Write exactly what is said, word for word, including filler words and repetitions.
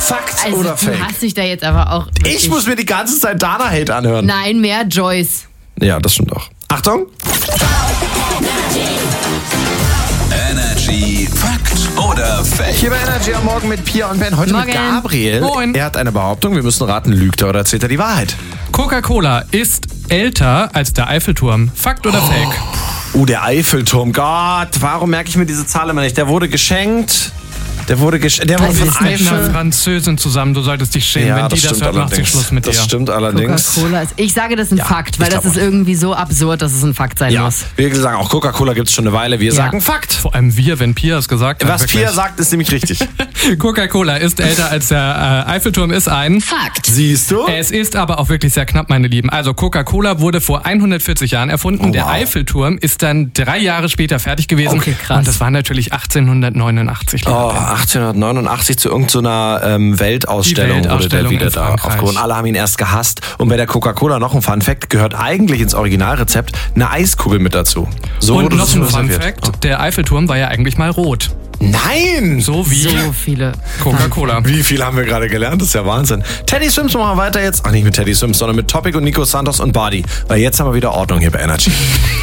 Fakt Also oder du Fake? hast dich da jetzt aber auch... Ich wirklich- muss mir die ganze Zeit Dana-Hate anhören. Nein, mehr Joyce. Ja, das stimmt auch. Achtung. Energy Fakt oder Fake? Hier bei Energy am Morgen mit Pia und Ben. Heute mit Morgen. Gabriel. Moin. Er hat eine Behauptung. Wir müssen raten, lügt er oder erzählt er die Wahrheit? Coca-Cola ist älter als der Eiffelturm. Fakt oder Fake? Uh, der Eiffelturm. Gott, warum merke ich mir diese Zahl immer nicht? Der wurde geschenkt. Der wurde geschenkt. Der wurde Du von bist mit einer Eiffel. Französin zusammen, du solltest dich schämen. Wenn die das hört, macht sie Schluss mit dir. Das stimmt allerdings. Coca-Cola ist... Ich sage, das ist ein Ja, Fakt, ich weil das glaub ist auch. irgendwie so absurd, dass es ein Fakt sein Ja, muss. wir sagen auch, Coca-Cola gibt es schon eine Weile. Wir Ja. sagen Fakt. Vor allem wir, wenn Pia es gesagt hat. Was wirklich. Pia sagt, ist nämlich richtig. Coca-Cola ist älter als der äh, Eiffelturm, ist ein... Fakt. Siehst du? Es ist aber auch wirklich sehr knapp, meine Lieben. Also Coca-Cola wurde vor hundertvierzig Jahren erfunden. Oh, der wow. Eiffelturm ist dann drei Jahre später fertig gewesen. Okay, krass. Und das war natürlich achtzehnhundertneunundachtzig. Oh, achtzehnhundertneunundachtzig zu irgendeiner ähm, Weltausstellung, Die wurde der Weltausstellung wieder in da Frankreich. aufgehoben. Alle haben ihn erst gehasst. Und bei der Coca-Cola, noch ein Fun Fact, gehört eigentlich ins Originalrezept eine Eiskugel mit dazu. So Und wurde noch das ein nur Fun serviert. Fact, der Eiffelturm war ja eigentlich mal rot. Nein! So wie So viele... Coca-Cola. Wie viel haben wir gerade gelernt? Das ist ja Wahnsinn. Teddy Swims machen wir weiter jetzt. Ach, nicht mit Teddy Swims, sondern mit Topic und Nico Santos und Bardi. Weil jetzt haben wir wieder Ordnung hier bei Energy.